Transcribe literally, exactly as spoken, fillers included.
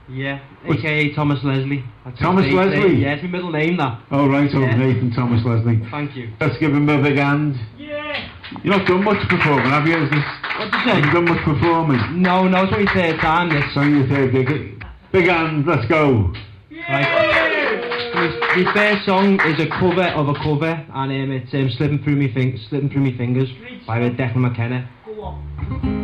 Yeah, A K A Thomas Leslie. That's Thomas his name. Leslie? Yeah, it's my middle name, that. Oh right, so Yeah. Nathan Thomas Leslie. Thank you. Let's give him a big hand. Yeah! You've not done much performing, have you? Is this, What did you have you say? done much performing? No, no, it's only third time, this. So your third gig. Big hand, let's go. Right. My, my first song is a cover of a cover, and um, it's um, Slipping Through Me Fing- Slipping Through Me Fingers by uh, Declan McKenna. Go on.